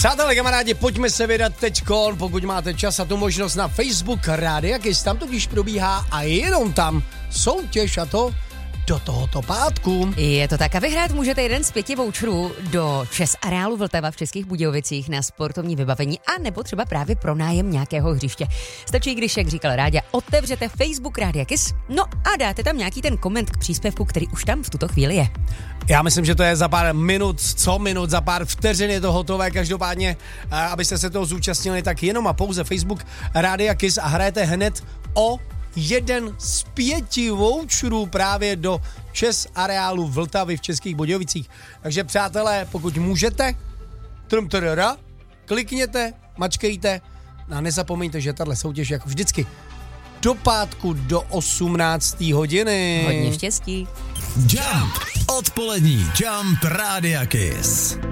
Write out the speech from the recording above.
Přátelé, kamarádi, pojďme se vydat teďkon, pokud máte čas a tu možnost na Facebook Rádia Kiss, tam totiž probíhá a jenom tam soutěž a to do tohoto pátku. Je to tak a vyhrát můžete jeden z 5 voucherů do ČES areálu Vltava v Českých Budějovicích na sportovní vybavení a nebo třeba právě pronájem nějakého hřiště. Stačí, když, jak říkal Ráďa, otevřete Facebook Rádia Kiss, no a dáte tam nějaký ten koment k příspěvku, který už tam v tuto chvíli je. Já myslím, že to je za pár minut, za pár vteřin je to hotové. Každopádně, abyste se toho zúčastnili, tak jenom a pouze Facebook Rádia Kiss a hrajete hned o jeden z 5 voucherů právě do ČES areálu Vltavy v Českých Budějovicích. Takže přátelé, pokud můžete, klikněte, mačkejte a nezapomeňte, že tahle soutěž jako vždycky do pátku do 18. hodiny. Hodně štěstí. Jump. Odpolední Jump Rádia Kiss.